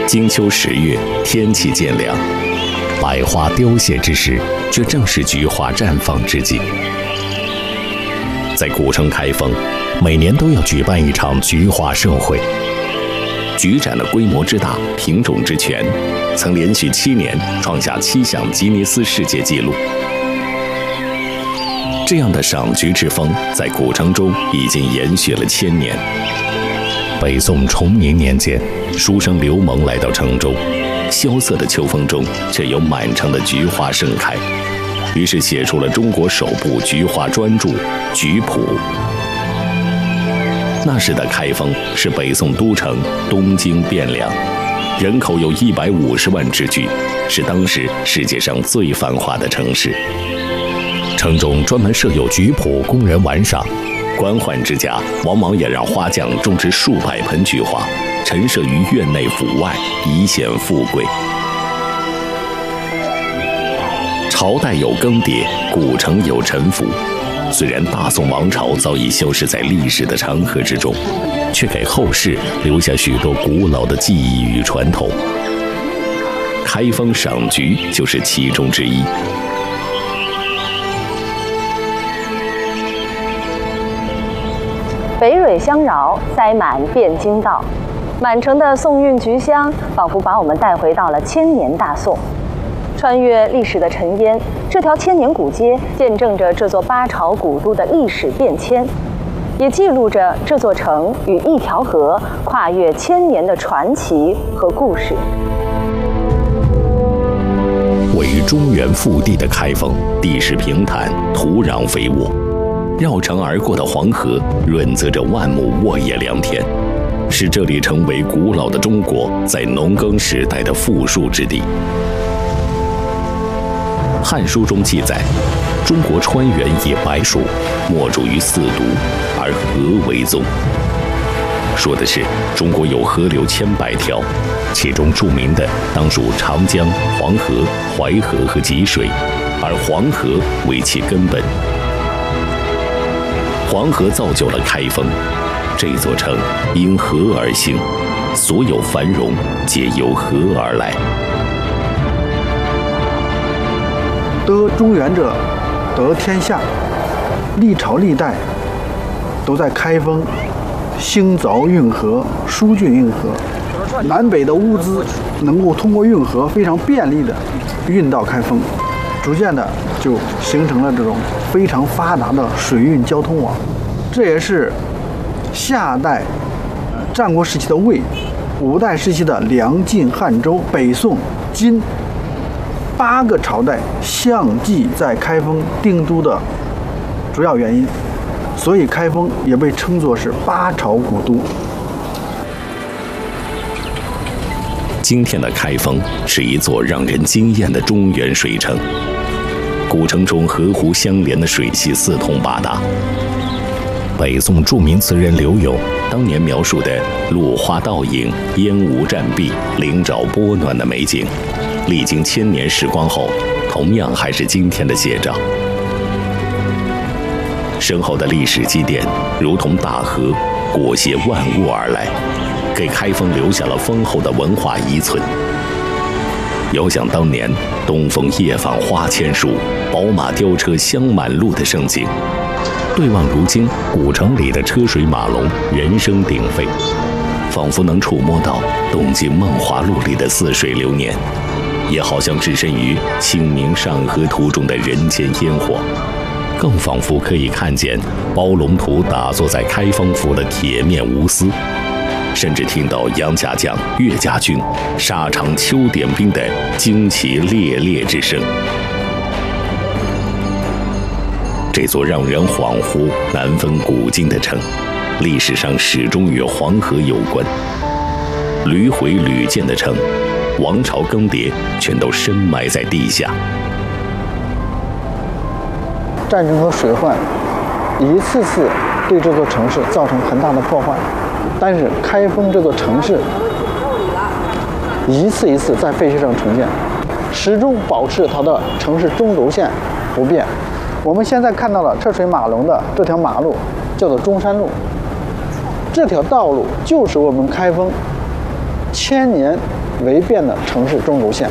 金秋10月，天气渐凉，百花凋谢之时，却正是菊花绽放之际。在古城开封，每年都要举办一场菊花盛会。菊展的规模之大，品种之全，曾连续7年创下7项吉尼斯世界纪录。这样的赏菊之风，在古城中已经延续了1000年。北宋崇宁年间，书生刘蒙来到城中，萧瑟的秋风中却有满城的菊花盛开，于是写出了中国首部菊花专著《菊谱》。那时的开封是北宋都城，东京汴梁，人口有150万之巨，是当时世界上最繁华的城市。城中专门设有菊圃供人玩赏，官宦之家往往也让花匠种植数百盆菊花，陈设于院内府外，以显富贵。朝代有更迭，古城有沉浮。虽然大宋王朝早已消失在历史的长河之中，却给后世留下许多古老的记忆与传统。开封赏菊就是其中之一。 北蕊相绕，塞满汴京道，满城的宋韵菊香，仿佛把我们带回到了千年大宋。穿越历史的尘烟，这条千年古街见证着这座8朝古都的历史变迁，也记录着这座城与一条河跨越1000年的传奇和故事。 位于中原腹地的开封，地势平坦，土壤肥沃，绕城而过的黄河润泽着万亩沃野良田，使这里成为古老的中国在农耕时代的富庶之地。《汉书》中记载，中国川原以白黍，莫主于4都，而河为宗。说的是中国有河流千百条，其中著名的当属长江、黄河、淮河和济水，而黄河为其根本。黄河造就了开封，这座城因河而兴，所有繁荣皆由河而来。 得中原者，得天下。历朝历代都在开封兴凿运河、疏浚运河，南北的物资能够通过运河非常便利的运到开封，逐渐的就形成了这种非常发达的水运交通网。这也是夏代、战国时期的魏、5代时期的梁晋汉周、北宋、金8个朝代相继在开封定都的主要原因，所以开封也被称作是8朝古都。 今天的开封是一座让人惊艳的中原水城，古城中河湖相连的水系四通八达。北宋著名词人柳永当年描述的落花倒影、烟雾战壁、灵沼波暖的美景，历经1000年时光后，同样还是今天的写照。深厚的历史积淀如同大河，裹挟万物而来，给开封留下了丰厚的文化遗存。遥想当年东风夜放花千树，宝马雕车香满路的盛景，对望如今古城里的车水马龙，人声鼎沸，仿佛能触摸到东晋梦华录里的似水流年，也好像置身于《清明上河图》中的人间烟火，更仿佛可以看见包龙图打坐在开封府的铁面无私，甚至听到杨家将、岳家军沙场秋点兵的旌旗猎猎之声。这座让人恍惚难分古今的城，历史上始终与黄河有关。屡毁屡建的城，王朝更迭全都深埋在地下。 战争和水患一次次对这座城市造成很大的破坏，但是开封这座城市一次一次在废墟上重建，始终保持它的城市中轴线不变。我们现在看到了车水马龙的这条马路叫做中山路，这条道路就是我们开封 1000年为变的城市中轴线。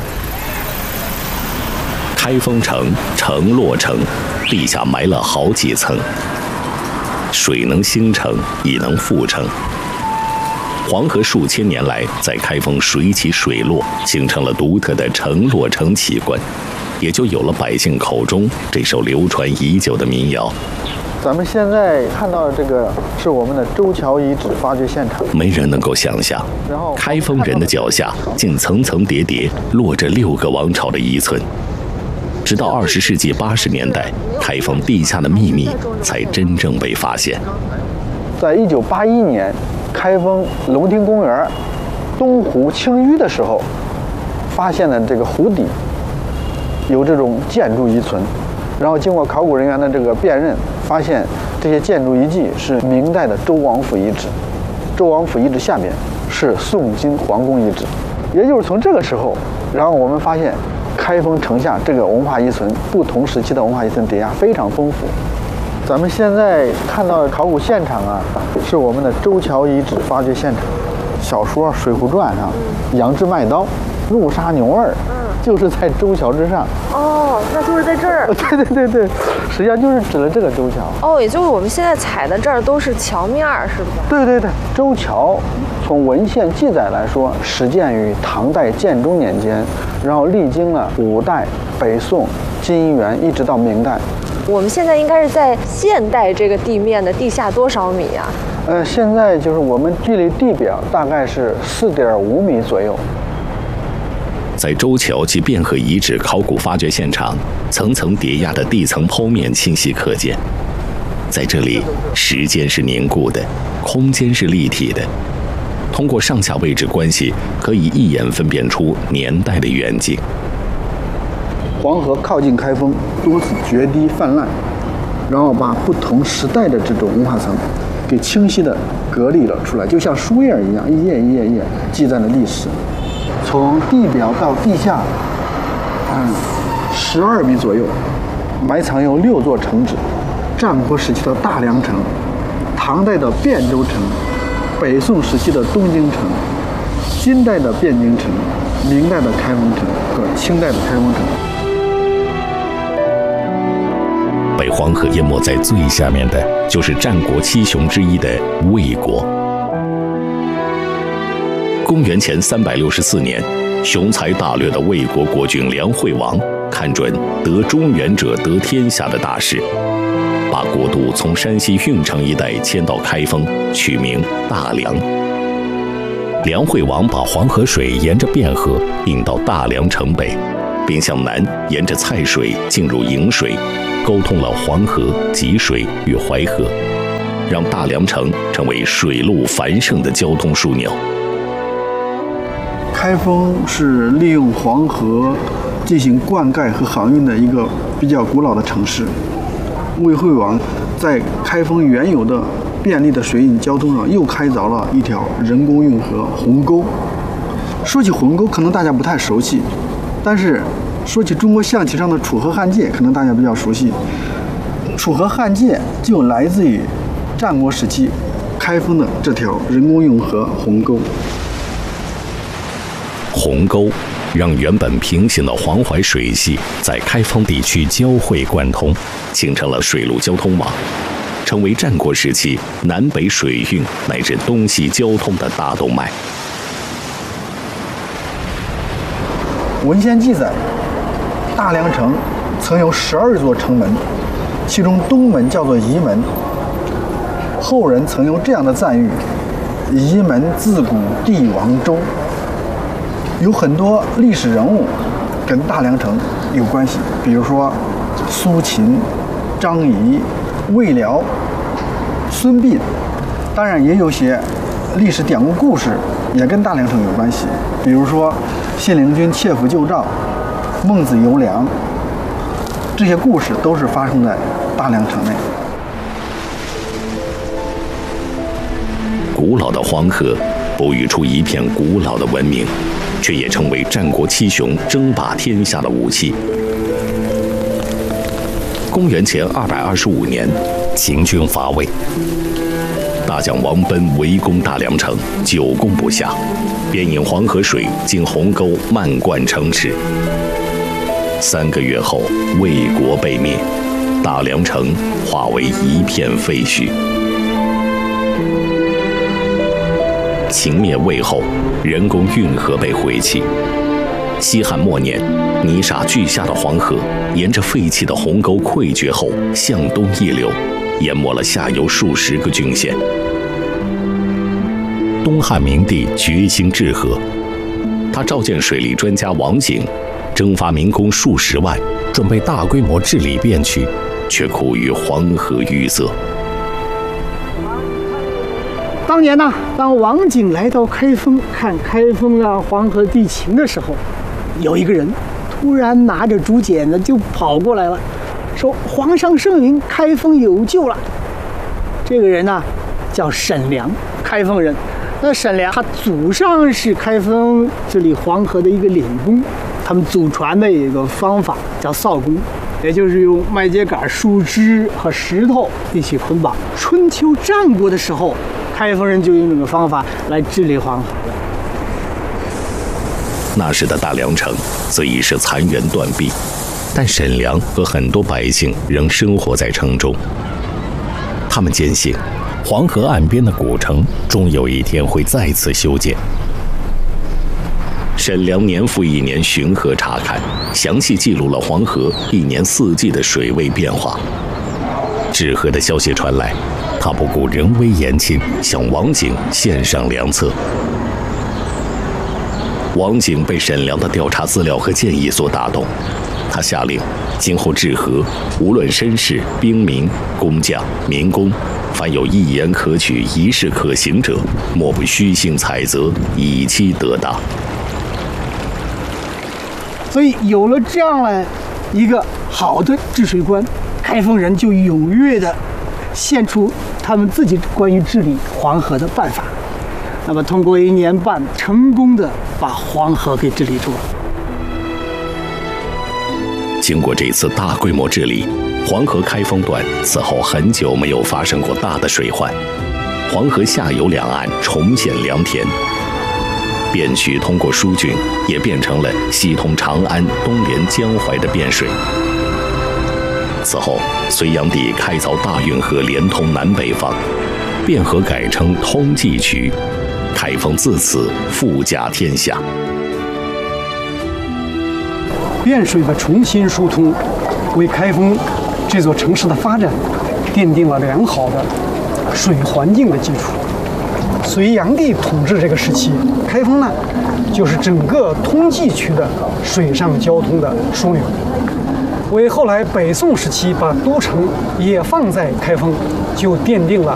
开封城城落城，地下埋了好几层，水能兴城，亦能覆城。黄河数千年来在开封水起水落，形成了独特的城落城奇观，也就有了百姓口中这首流传已久的民谣。 咱们现在看到的这个是我们的周桥遗址发掘现场， 没人能够想象，开封人的脚下竟层层叠叠落着6个王朝的遗存。直到20世纪80年代，开封地下的秘密才真正被发现。 在1981年，开封龙亭公园东湖清淤的时候，发现了这个湖底有这种建筑遗存，然后经过考古人员的这个辨认，发现这些建筑遗迹是明代的周王府遗址，周王府遗址下面是宋金皇宫遗址，也就是从这个时候，然后我们发现开封城下这个文化遗存，不同时期的文化遗存叠加非常丰富。咱们现在看到的考古现场啊，是我们的周桥遗址发掘现场。小说《水浒传》上，杨志卖刀，怒杀牛二，就是在周桥之上。 哦，那就是在这儿。 对，实际上就是指了这个周桥。 哦，也就是我们现在踩的这儿都是桥面，是不是？ 对，周桥从文献记载来说，始建于唐代建中年间，然后历经了5代、北宋、金元，一直到明代。 我们现在应该是在现代这个地面的地下多少米啊？ 现在就是我们距离地表大概是4.5米左右。 在周桥及汴河遗址考古发掘现场，层层叠压的地层剖面清晰可见。在这里，时间是凝固的，空间是立体的。通过上下位置关系，可以一眼分辨出年代的远近。 黄河靠近开封，多次决堤泛滥，然后把不同时代的这种文化层给清晰地隔离了出来，就像书页一样，一页一页一页记载了历史。从地表到地下，12米左右，埋藏有6座城址：战国时期的大梁城、唐代的汴州城、北宋时期的东京城、金代的汴京城、明代的开封城和清代的开封城。 被黄河淹没在最下面的，就是战国7雄之一的魏国。公元前364年，雄才大略的魏国国君梁惠王看准得中原者得天下的大势，把国都从山西运城一带迁到开封，取名大梁。梁惠王把黄河水沿着汴河引到大梁城北，并向南沿着蔡水进入颍水，沟通了黄河、济水与淮河，让大梁城成为水陆繁盛的交通枢纽。 开封是利用黄河进行灌溉和航运的一个比较古老的城市。魏惠王在开封原有的便利的水运交通上又开凿了一条人工运河鸿沟。说起鸿沟，可能大家不太熟悉，但是说起中国象棋上的楚河汉界，可能大家比较熟悉。楚河汉界就来自于战国时期开封的这条人工运河鸿沟。 鸿沟让原本平行的黄淮水系在开封地区交汇贯通，形成了水陆交通网，成为战国时期南北水运乃至东西交通的大动脉。 文献记载，大梁城曾有12座城门，其中东门叫做仪门。后人曾有这样的赞誉：仪门自古帝王州。有很多历史人物跟大梁城有关系，比如说苏秦、张仪、魏辽、孙膑，当然也有些历史典故事也跟大梁城有关系，比如说信陵君切腹救赵、孟子游梁，这些故事都是发生在大梁城内。 古老的黄河哺育出一片古老的文明，却也成为战国7雄争霸天下的武器。公元前225年，秦军伐魏， 大将王贲围攻大梁城，久攻不下，便引黄河水经鸿沟漫灌城池。3个月后，魏国被灭，大梁城化为一片废墟。秦灭魏后，人工运河被毁弃。西汉末年，泥沙俱下的黄河，沿着废弃的鸿沟溃决后向东溢流，淹没了下游数十个郡县。东汉明帝决心治河，他召见水利专家王景，征发民工数十万，准备大规模治理汴渠，却苦于黄河淤塞。 当年呢，当王景来到开封看开封的黄河地形的时候，有一个人突然拿着竹简子就跑过来了，说皇上圣明，开封有救了。这个人呢叫沈良，开封人。那沈良他祖上是开封治理黄河的一个领工，他们祖传的一个方法叫扫工，也就是用麦秸秆、树枝和石头一起捆绑。春秋战国的时候，开封人就用这个方法来治理黄河。 那时的大梁城虽已是残垣断壁，但沈良和很多百姓仍生活在城中。他们坚信，黄河岸边的古城终有一天会再次修建。沈良年复一年巡河查看，详细记录了黄河一年4季的水位变化。治河的消息传来，他不顾人微言轻，向王景献上良策。王景被沈良的调查资料和建议所打动，他下令，今后治河，无论绅士、兵民、工匠、民工，凡有一言可取、一事可行者，莫不虚心采择，以期得当。 所以有了这样的一个好的治水观，开封人就踊跃地献出他们自己关于治理黄河的办法。那么通过1年半，成功地把黄河给治理住了。 经过这次大规模治理，黄河开封段此后很久没有发生过大的水患，黄河下游两岸重现良田。汴渠通过疏浚，也变成了西通长安、东连江淮的汴水。此后，隋炀帝开凿大运河，连通南北方，汴河改称通济渠，开封自此富甲天下。 汴水的重新疏通，为开封这座城市的发展奠定了良好的水环境的基础。隋炀帝统治这个时期，开封呢，就是整个通济区的水上交通的枢纽，为后来北宋时期把都城也放在开封，就奠定了